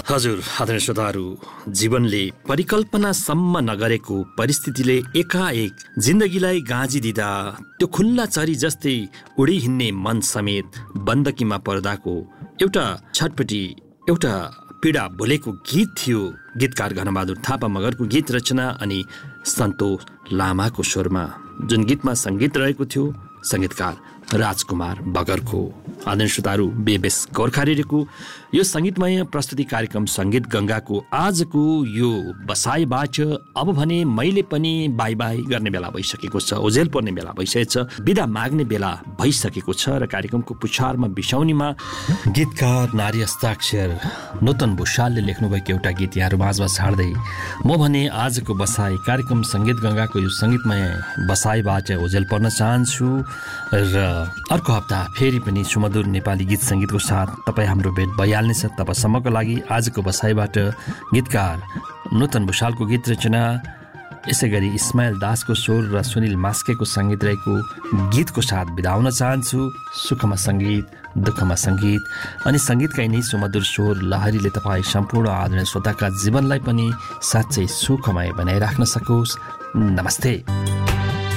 हजुर, आदरणीय श्रोताहरू, जीवनले परिकल्पनासम्म नगरेको परिस्थितिले एकाएक जिन्दगीलाई गाँजिदिँदा त्यो खुल्ला चरी जस्तै उडी हिँड्ने मन समेत बन्दकीमा पर्दाको एउटा छटपटी, एउटा पीडा भुलेको गीत थियो। गीतकार घनबहादुर थापा मगरको गीत रचना अनि सन्तोष लामाको स्वरमा, जुन गीतमा सङ्गीत रहेको थियो सङ्गीतकार राजकुमार बगरको। आदरणीय श्रोताहरू, बेबेस गोर्खा रेडियोको यो सङ्गीतमय प्रस्तुति कार्यक्रम सङ्गीत गङ्गाको आजको यो बसाइबाट अब भने मैले पनि बाई बाई गर्ने बेला भइसकेको छ, ओझेल पर्ने बेला भइसकेको छ, बिदा माग्ने बेला भइसकेको छ र कार्यक्रमको पुछारमा बिसाउनीमा गीतकार नारी हस्ताक्षर नूतन भुषालले लेख्नुभएको एउटा गीत यहाँहरू माझमा छाड्दै म भने आजको बसाइ कार्यक्रम सङ्गीत गङ्गाको यो सङ्गीतमय बसाइबाट ओझेल पर्न चाहन्छु र अर्को हप्ता फेरि पनि सुमधुर नेपाली गीत सङ्गीतको साथ तपाईँ हाम्रो भेट भइहाल्नेछ। तपाईँसम्मको लागि आजको बसाइबाट गीतकार नूतन भुषालको गीत रचना, यसै गरी इस्माइल दासको स्वर र सुनिल मास्केको सङ्गीत रहेको गीतको साथ बिदा हुन चाहन्छु। सुखमा सङ्गीत, दुःखमा सङ्गीत अनि सङ्गीतका यिनै सुमधुर स्वर लहरीले तपाईँ सम्पूर्ण आदरणीय श्रोताका जीवनलाई पनि साँच्चै सुखमय बनाइराख्न सकोस्। नमस्ते।